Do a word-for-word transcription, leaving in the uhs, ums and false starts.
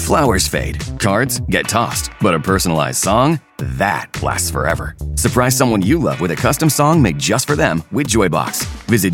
Flowers fade, cards get tossed, but a personalized song, that lasts forever. Surprise someone you love with a custom song made just for them with Joybox. Visit